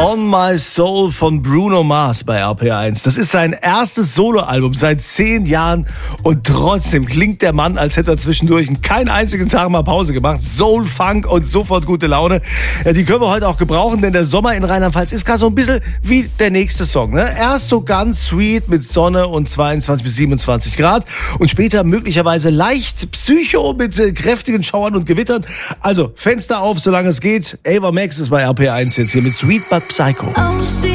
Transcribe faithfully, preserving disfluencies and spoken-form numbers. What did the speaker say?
On My Soul von Bruno Mars bei R P R eins. Das ist sein erstes Soloalbum seit zehn Jahren und trotzdem klingt der Mann, als hätte er zwischendurch keinen einzigen Tag mal Pause gemacht. Soul, Funk und sofort gute Laune. Ja, die können wir heute auch gebrauchen, denn der Sommer in Rheinland-Pfalz ist gerade so ein bisschen wie der nächste Song. Ne? Erst so ganz sweet mit Sonne und zweiundzwanzig bis siebenundzwanzig Grad und später möglicherweise leicht Psycho mit äh, kräftigen Schauern und Gewittern. Also Fenster auf, solange es geht. Ava Max ist bei R P R eins jetzt hier mit Sweet But Psycho.